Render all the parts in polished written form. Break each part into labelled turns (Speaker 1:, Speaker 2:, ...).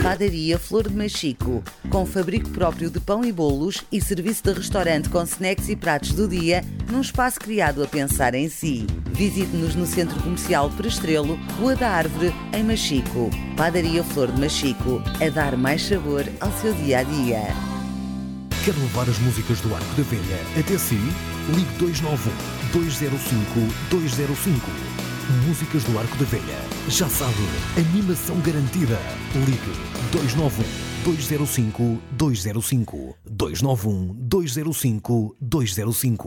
Speaker 1: Padaria Flor de Machico, com fabrico próprio de pão e bolos e serviço de restaurante com snacks e pratos do dia, num espaço criado a pensar em si. Visite-nos no Centro Comercial Prestrelo, Rua da Árvore, em Machico. Padaria Flor de Machico, a dar mais sabor ao seu dia-a-dia.
Speaker 2: Quer levar as músicas do Arco da Velha até si? Ligue 291 205 205. Músicas do Arco da Velha. Já sabe, animação garantida. Ligue 291 205 205. 291 205 205.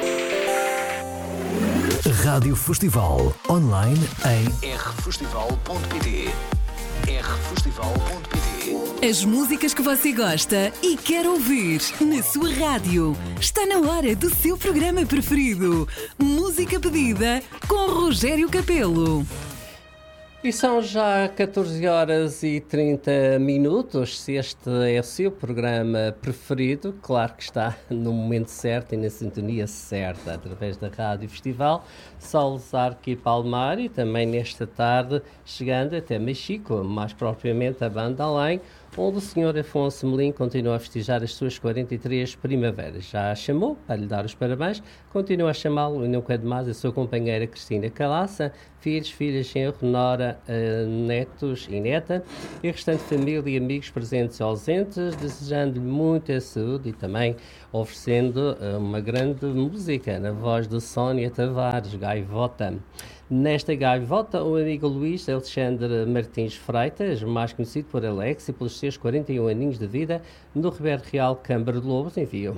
Speaker 2: Rádio Festival. Online em rfestival.pt. rfestival.pt.
Speaker 3: As músicas que você gosta e quer ouvir na sua rádio. Está na hora do seu programa preferido. Música pedida com Rogério Capelo.
Speaker 4: E são já 14 horas e 30 minutos. Se este é o seu programa preferido, claro que está no momento certo e na sintonia certa, através da Rádio Festival, Solos, Arco e Palmar, e também nesta tarde chegando até Machico, mais propriamente a Banda Além, onde o Sr. Afonso Melim continua a festejar as suas 43 primaveras. Já a chamou para lhe dar os parabéns, continua a chamá-lo e nunca é demais a sua companheira Cristina Calaça, filhos, filhas, genro, nora, netos e neta, e restante família e amigos presentes e ausentes, desejando-lhe muita saúde e também oferecendo uma grande música na voz de Sónia Tavares, Gaivota. Nesta gaivota, o amigo Luís Alexandre Martins Freitas, mais conhecido por Alex e pelos seus 41 aninhos de vida, no Ribeiro Real Câmara de Lobos, envia